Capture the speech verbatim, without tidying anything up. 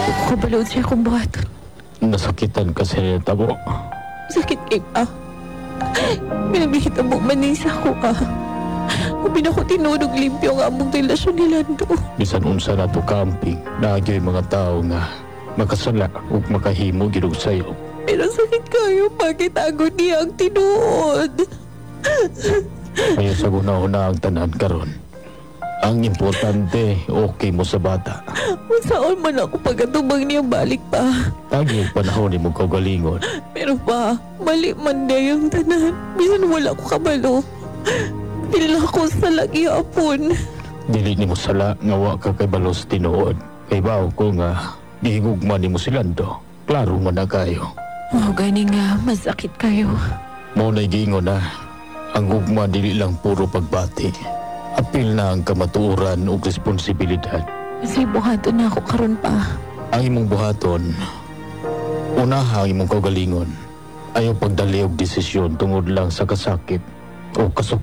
ko kabalood siya kung buhaton. Nasakitan ka sa tabo. Sakit kay pa. Pinagihita mo manisa ko ka. Sabi na ko tinunog limpyo ang among relasyon ni Lando. Bisan unsa na to camping, nagyo'y mga tao nga makasala ug makahimo gid sayo. Pero sakit kayo, bakit ako niya ang tinuod? Kaya sa guna-una ang tanan karon. Ang importante, okay mo sa bata. Masaon man ako pagkatubang niya balik pa. Tagi ang panahon ni mo kaugalingon. Pero pa, mali man day ang tanan. Bisan wala ko kabalo. Pila ko sa lagi apon. Dili ni mo sala nga wa ka kay balos tinuod. Kay baw ko nga gihigugma ni mo si Lando. Klaro man na kayo. Oh, gani nga, masakit kayo. Mao na'y giingon na ang gugma dili lang puro pagbati. Apil na ang kamatuoran ug responsibilidad. Kasi buhaton na ako karon pa. Ang imong buhaton, unaha ang imong kaugalingon. Ayaw pagdali og desisyon tungod lang sa kasakit o kasuk